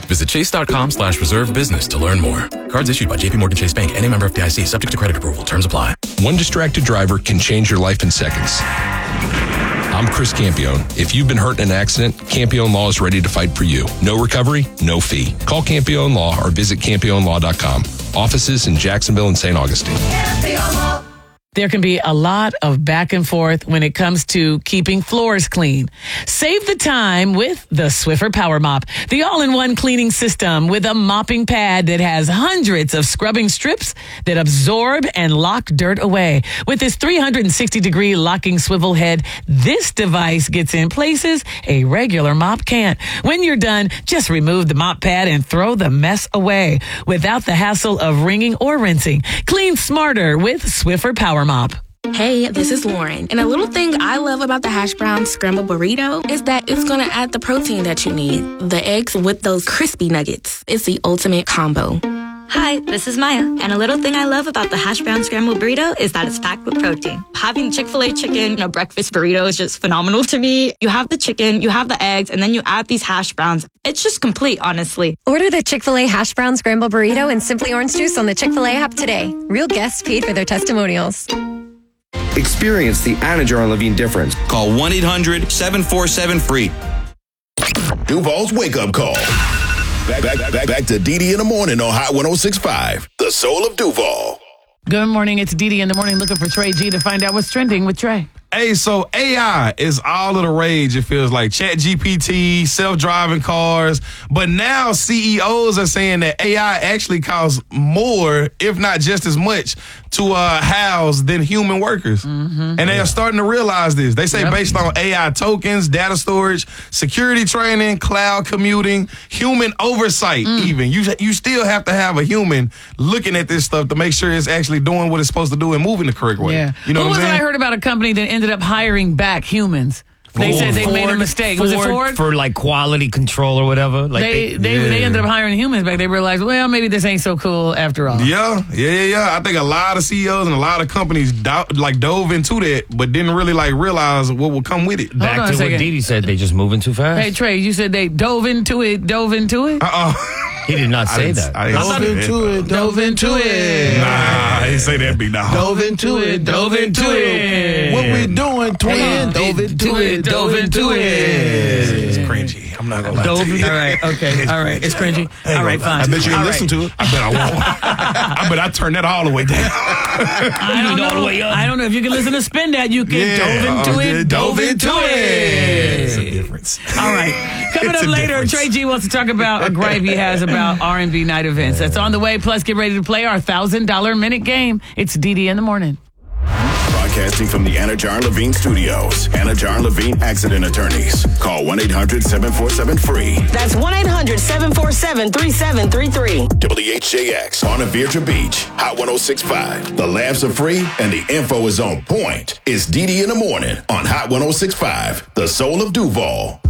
Visit chase.com/reserve business to learn more. Cards issued by JPMorgan Chase Bank and a member FDIC, subject to credit approval. Terms apply. One distracted driver can change your life in seconds. I'm Chris Campione. If you've been hurt in an accident, Campione Law is ready to fight for you. No recovery, no fee. Call Campione Law or visit CampioneLaw.com. Offices in Jacksonville and St. Augustine. There can be a lot of back and forth when it comes to keeping floors clean. Save the time with the Swiffer Power Mop, the all-in-one cleaning system with a mopping pad that has hundreds of scrubbing strips that absorb and lock dirt away. With its 360-degree locking swivel head, this device gets in places a regular mop can't. When you're done, just remove the mop pad and throw the mess away without the hassle of wringing or rinsing. Clean smarter with Swiffer Power Mop. Hey, this is Lauren. And a little thing I love about the hash brown scrambled burrito is that it's going to add the protein that you need. The eggs with those crispy nuggets. It's the ultimate combo. Hi, this is Maya. And a little thing I love about the hash brown scrambled burrito is that it's packed with protein. Having Chick-fil-A chicken in a breakfast burrito is just phenomenal to me. You have the chicken, you have the eggs, and then you add these hash browns. It's just complete, honestly. Order the Chick-fil-A hash brown scrambled burrito and Simply Orange Juice on the Chick-fil-A app today. Real guests paid for their testimonials. Experience the Anajar and Levine difference. Call 1-800-747-FREE. Duval's wake-up call. Back to Didi in the morning on Hot 106.5, the soul of Duval. Good morning. It's Didi in the morning looking for Trey G to find out what's trending with Trey. Hey, so AI is all of the rage, it feels like. ChatGPT, self-driving cars. But now CEOs are saying that AI actually costs more, if not just as much, to house than human workers. And they are starting to realize this. They say based on AI tokens, data storage, security training, cloud commuting, human oversight even. You still have to have a human looking at this stuff to make sure it's actually doing what it's supposed to do and moving the correct way. Yeah. You know what I'm saying? I heard about a company that ended up hiring back humans. They said they made a mistake. Was it Ford? For like quality control or whatever? Like they ended up hiring humans back. They realized, well, maybe this ain't so cool after all. Yeah. I think a lot of CEOs and a lot of companies dove into that, but didn't really realize what would come with it. Back to what Didi said, they just moving too fast. Hey, Trey, you said they dove into it? He did not say that. Dove into it. Nah, I didn't say that big now. Dove into it. What we doing, twin? Dove into it. It's cringy. I'm not going to lie to you. All right, okay. All right, it's cringy. All right, fine. I bet you didn't listen to it. I bet I won't. I bet I turned that all the way down. I don't know. All the way up. I don't know. If you can listen to Spin That, you can dove into it. It's a difference. All right. Coming up later, Trey G wants to talk about a gripe he has about R&B night events. That's on the way. Plus, get ready to play our $1,000 minute game. It's Didi in the morning. Broadcasting from the Anajar and Levine studios. Anajar and Levine accident attorneys. Call 1-800-747-FREE. That's 1-800-747-3733. WHJX, Ponte Beach, Hot 106.5. The laughs are free and the info is on point. It's Didi in the morning on Hot 106.5, the soul of Duval.